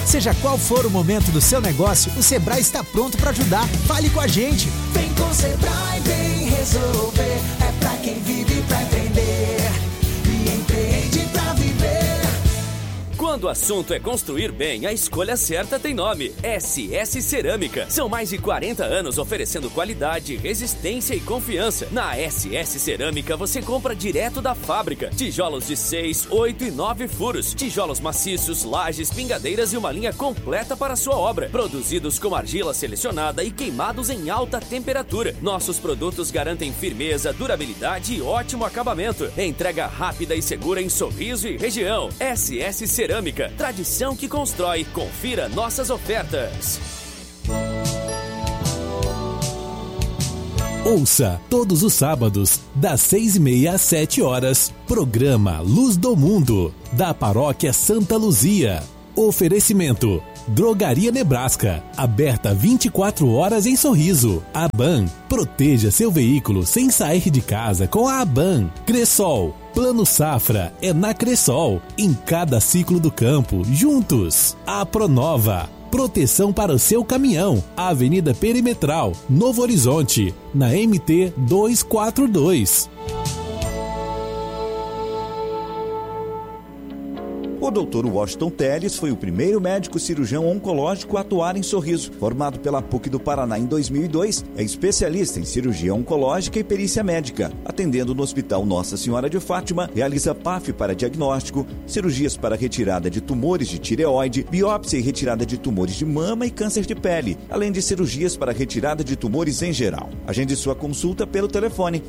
Seja qual for o momento do seu negócio, o Sebrae está pronto para ajudar. Fale com a gente. Vem com o Sebrae, vem resolver. É pra quem vive pra empreender e empreende pra viver. Quando o assunto é construir bem, a escolha certa tem nome: SS Cerâmica. São mais de 40 anos oferecendo qualidade, resistência e confiança. Na SS Cerâmica você compra direto da fábrica. Tijolos de 6, 8 e 9 furos. Tijolos maciços, lajes, pingadeiras e uma linha completa para a sua obra. Produzidos com argila selecionada e queimados em alta temperatura. Nossos produtos garantem firmeza, durabilidade e ótimo acabamento. Entrega rápida e segura em Sorriso e região. SS Cerâmica. Tradição que constrói. Confira nossas ofertas. Ouça todos os sábados, das 6h30 às 7h, programa Luz do Mundo, da Paróquia Santa Luzia. Oferecimento: Drogaria Nebraska, aberta 24 horas em Sorriso. Aban, proteja seu veículo sem sair de casa com a Aban. Cressol, Plano Safra é na Cressol, em cada ciclo do campo, juntos. A Pronova, proteção para o seu caminhão, Avenida Perimetral, Novo Horizonte, na MT 242. O Dr. Washington Telles foi o primeiro médico cirurgião oncológico a atuar em Sorriso. Formado pela PUC do Paraná em 2002, é especialista em cirurgia oncológica e perícia médica. Atendendo no Hospital Nossa Senhora de Fátima, realiza PAF para diagnóstico, cirurgias para retirada de tumores de tireoide, biópsia e retirada de tumores de mama e câncer de pele, além de cirurgias para retirada de tumores em geral. Agende sua consulta pelo telefone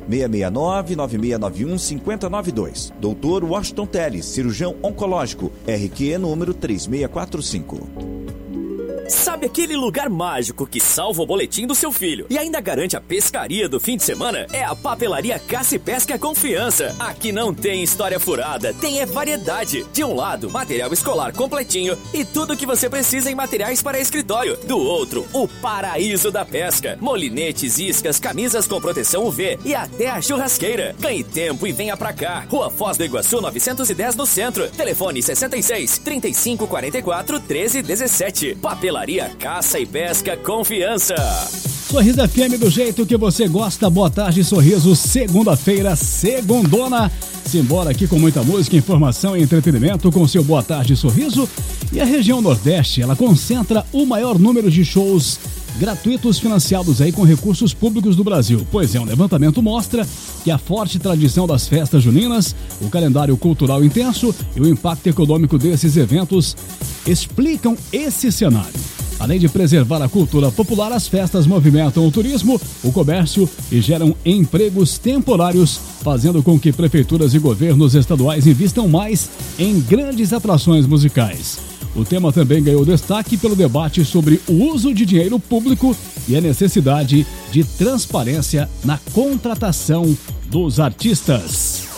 669-9691-5092. Dr. Washington Telles, cirurgião oncológico, RQE número 3645. Sabe aquele lugar mágico que salva o boletim do seu filho e ainda garante a pescaria do fim de semana? É a Papelaria Caça e Pesca Confiança. Aqui não tem história furada, tem variedade. De um lado, material escolar completinho e tudo que você precisa em materiais para escritório. Do outro, o paraíso da pesca. Molinetes, iscas, camisas com proteção UV e até a churrasqueira. Ganhe tempo e venha pra cá. Rua Foz do Iguaçu 910 no centro. Telefone 66 35 44 13 17. Papelaria Caça e Pesca Confiança. Sorriso FM do jeito que você gosta. Boa tarde, Sorriso. Segunda-feira, segundona. Simbora aqui com muita música, informação e entretenimento com seu Boa Tarde, Sorriso. E a região Nordeste, ela concentra o maior número de shows gratuitos financiados aí com recursos públicos do Brasil. Pois é, um levantamento mostra que a forte tradição das festas juninas, o calendário cultural intenso e o impacto econômico desses eventos explicam esse cenário. Além de preservar a cultura popular, as festas movimentam o turismo, o comércio e geram empregos temporários, fazendo com que prefeituras e governos estaduais invistam mais em grandes atrações musicais. O tema também ganhou destaque pelo debate sobre o uso de dinheiro público e a necessidade de transparência na contratação dos artistas.